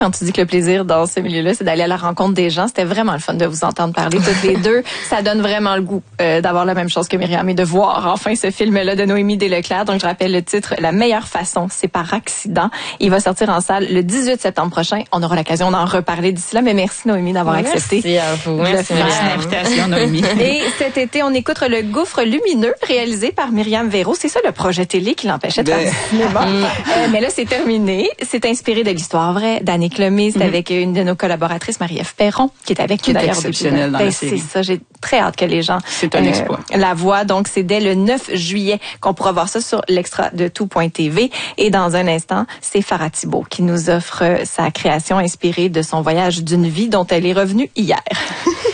Quand tu dis que le plaisir dans ce milieu-là, c'est d'aller à la rencontre des gens, c'était vraiment le fun de vous entendre parler toutes les deux. Ça donne vraiment le goût d'avoir la même chose que Myriam et de voir enfin ce film-là de Noémie Desleclerc. Donc, je rappelle le titre, La meilleure façon, c'est par accident. Il va sortir en salle le 18 septembre prochain. On aura l'occasion d'en reparler d'ici là, mais merci Noémie d'avoir accepté. Merci à vous. Merci l'invitation, Noémie. Et cet été, on écoute Le Gouffre lumineux, réalisé par Myriam Véro. C'est ça le projet télé qui l'empêchait de faire du cinéma. Mais là, c'est terminé. C'est inspiré de l'histoire vraie d'Annick Lemay. C'est avec une de nos collaboratrices, Marie-Ève Perron, qui est avec nous d'ailleurs. Exceptionnelle dans la série. C'est ça, j'ai très hâte que les gens c'est un exploit. La voient. Donc, c'est dès le 9 juillet qu'on pourra voir ça sur l'extra de tout.tv. Et dans un instant, c'est Farah Thibault qui nous offre sa création inspirée de son voyage d'une vie dont elle est revenue hier.